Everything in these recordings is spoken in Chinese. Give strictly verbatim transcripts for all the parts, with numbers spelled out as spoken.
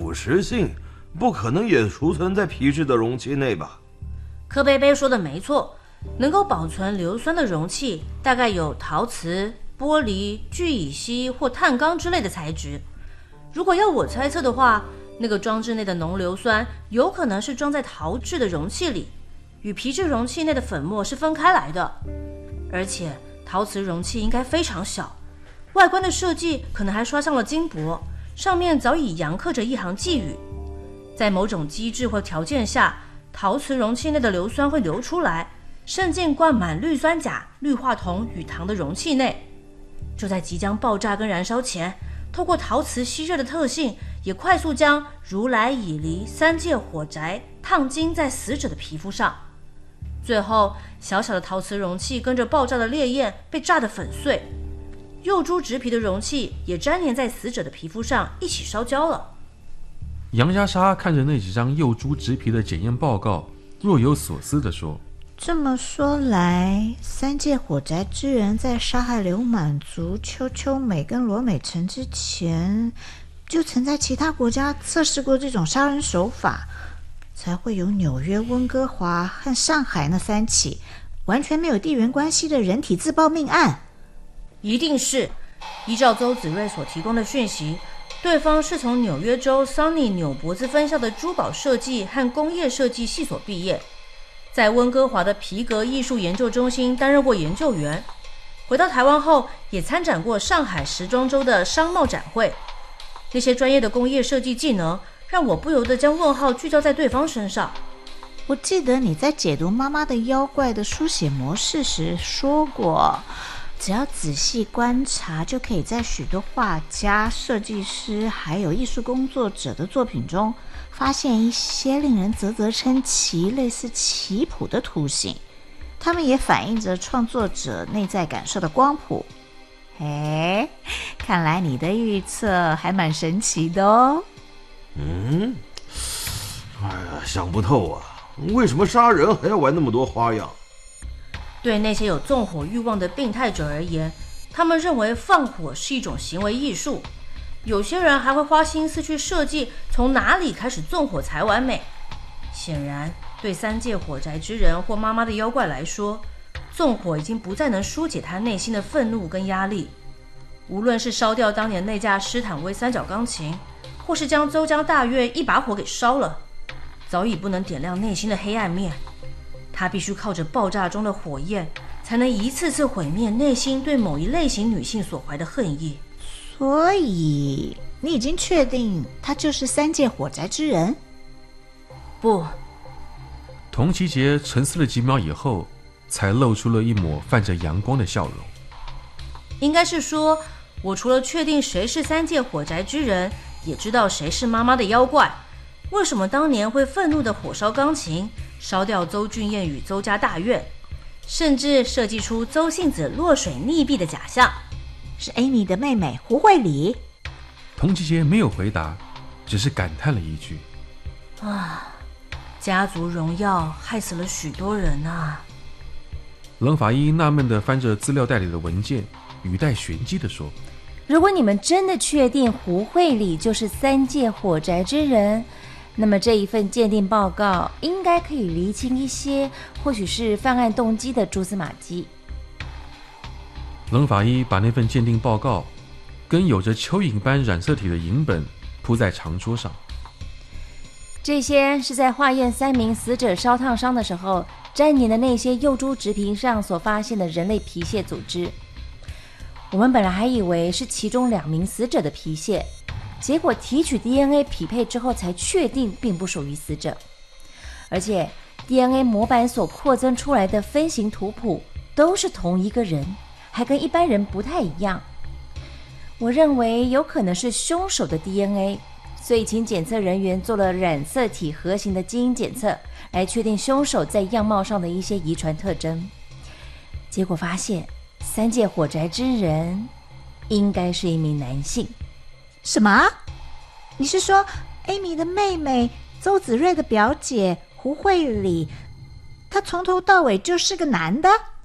腐蚀性不可能也储存在皮质的容器内吧？ 柯贝贝说的没错，能够保存硫酸的容器大概有陶瓷、玻璃、聚乙烯或碳钢之类的材质。如果要我猜测的话，那个装置内的浓硫酸有可能是装在陶制的容器里，与皮质容器内的粉末是分开来的。而且陶瓷容器应该非常小，外观的设计可能还刷上了金箔，上面早已扬刻着一行寄语。在某种机制或条件下，陶瓷容器内的硫酸会流出来，渗进灌满氯酸钾、氯化铜与糖的容器内。就在即将爆炸跟燃烧前，透过陶瓷吸热的特性，也快速将如来、乙离三界火宅烫金在死者的皮肤上。最后，小小的陶瓷容器跟着爆炸的烈焰被炸得粉碎，幼猪植皮的容器也粘连在死者的皮肤上，一起烧焦了。 杨家沙看着那几张幼猪植皮的检验报告，若有所思地说： 这么说来，三界火宅之人在杀害刘满族、邱秋美跟罗美辰之前，就曾在其他国家测试过这种杀人手法，才会有纽约、温哥华和上海那三起完全没有地缘关系的人体自爆命案。 一定是依照邹子睿所提供的讯息，对方是从纽约州桑尼纽博兹分校的珠宝设计和工业设计系所毕业，在温哥华的皮革艺术研究中心担任过研究员，回到台湾后也参展过上海时装周的商贸展会。那些专业的工业设计技能让我不由得将问号聚焦在对方身上。 我记得你在解读妈妈的妖怪的书写模式时说过，只要仔细观察，就可以在许多画家、设计师还有艺术工作者的作品中发现一些令人啧啧称奇、类似棋谱的图形，它们也反映着创作者内在感受的光谱。哎，看来你的预测还蛮神奇的哦。 嗯，哎呀，想不透啊，为什么杀人还要玩那么多花样？ 对那些有纵火欲望的病态者而言，他们认为放火是一种行为艺术。有些人还会花心思去设计从哪里开始纵火才完美。显然，对三界火宅之人或妈妈的妖怪来说，纵火已经不再能疏解他内心的愤怒跟压力。无论是烧掉当年那架施坦威三角钢琴，或是将邹江大院一把火给烧了，早已不能点亮内心的黑暗面。他必须靠着爆炸中的火焰，才能一次次毁灭内心对某一类型女性所怀的恨意。 所以，你已经确定他就是三界火宅之人？ 不。 童其杰沉思了几秒以后，才露出了一抹泛着阳光的笑容。 应该是说，我除了确定谁是三界火宅之人，也知道谁是妈妈的妖怪。为什么当年会愤怒的火烧钢琴，烧掉邹俊彦与邹家大院，甚至设计出邹信子落水溺毙的假象？ 是 Amy 的妹妹胡慧理。 童其杰没有回答，只是感叹了一句： 啊，家族荣耀害死了许多人啊。 冷法医纳闷地翻着资料袋里的文件，语带玄机地说： 如果你们真的确定胡慧理就是三界火宅之人，那么这一份鉴定报告应该可以厘清一些或许是犯案动机的蛛丝马迹。 冷法医把那份鉴定报告跟有着蚯蚓般染色体的银本铺在长桌上。 这些是在化验三名死者烧烫伤的时候粘连的那些幼猪植皮上所发现的人类皮屑组织。我们本来还以为是其中两名死者的皮屑，结果提取 D N A 匹配之后才确定并不属于死者。而且 D N A 模板所扩增出来的分形图谱都是同一个人，还跟一般人不太一样。我认为有可能是凶手的 D N A， 所以请检测人员做了染色体核型的基因检测，来确定凶手在样貌上的一些遗传特征。结果发现三界火宅之人应该是一名男性。 什么？你是说 Amy 的妹妹邹子睿的表姐胡慧理，她从头到尾就是个男的？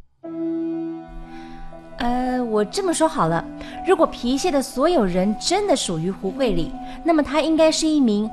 呃，我这么说好了，如果皮屑的所有人真的属于胡慧理，那么她应该是一名